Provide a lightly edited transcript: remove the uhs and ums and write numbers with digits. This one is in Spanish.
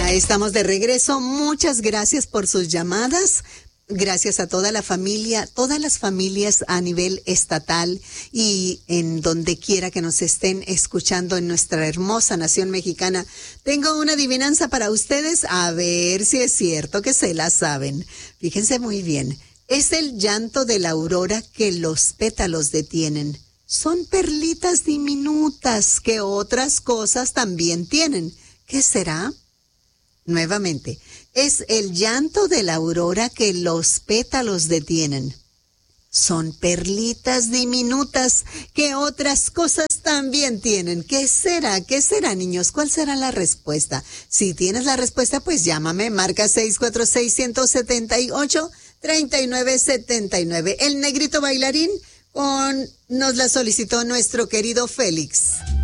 Ya estamos de regreso. Muchas gracias por sus llamadas. Gracias a toda la familia, todas las familias a nivel estatal y en donde quiera que nos estén escuchando en nuestra hermosa nación mexicana. Tengo una adivinanza para ustedes, a ver si es cierto que se la saben. Fíjense muy bien. Es el llanto de la aurora que los pétalos detienen. Son perlitas diminutas que otras cosas también tienen. ¿Qué será? Nuevamente, es el llanto de la aurora que los pétalos detienen. Son perlitas diminutas que otras cosas también tienen. ¿Qué será? ¿Qué será, niños? ¿Cuál será la respuesta? Si tienes la respuesta, pues llámame, marca 646-178-3979. El negrito bailarín nos la solicitó nuestro querido Félix.